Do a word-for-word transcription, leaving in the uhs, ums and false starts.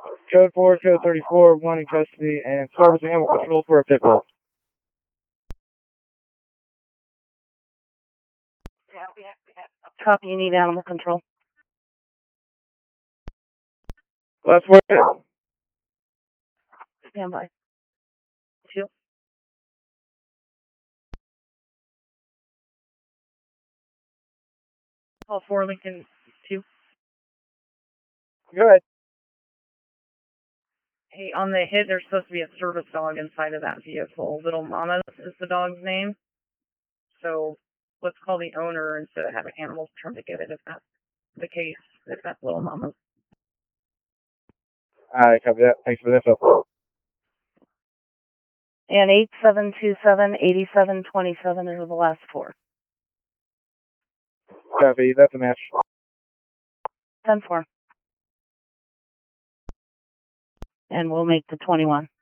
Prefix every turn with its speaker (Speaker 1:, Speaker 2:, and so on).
Speaker 1: Code four, code thirty-four, one in custody, and service animal control for a pit bull.
Speaker 2: Copy, you need animal control.
Speaker 1: Last word.
Speaker 2: Stand by. Two. Call four, Lincoln two.
Speaker 1: Go ahead.
Speaker 2: Hey, on the hit, there's supposed to be a service dog inside of that vehicle. Little Mama is the dog's name. So let's call the owner instead of having animals trying to get it if that's the case, if that's Little Mama.
Speaker 1: Alright, copy that. Thanks for the info.
Speaker 2: And eight seven two seven, eight seven two seven are the last four.
Speaker 1: Copy, that's a match.
Speaker 2: ten four. And we'll make the twenty-one.